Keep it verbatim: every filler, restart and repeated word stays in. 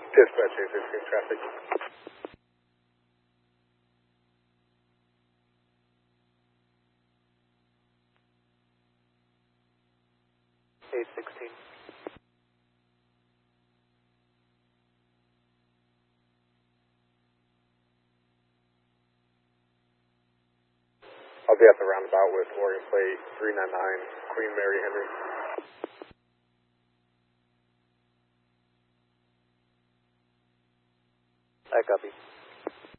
Dispatch eight sixteen traffic. eight sixteen. I'll be at the roundabout with Oregon plate three nine nine, Queen Mary Henry. I copy.